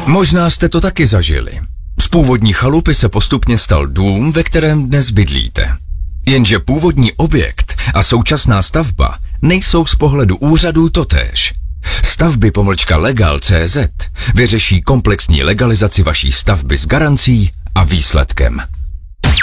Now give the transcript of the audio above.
Možná jste to taky zažili. Z původní chalupy se postupně stal dům, ve kterém dnes bydlíte. Jenže původní objekt a současná stavba nejsou z pohledu úřadů totéž. Stavby-legal.cz vyřeší komplexní legalizaci vaší stavby s garancí a výsledkem.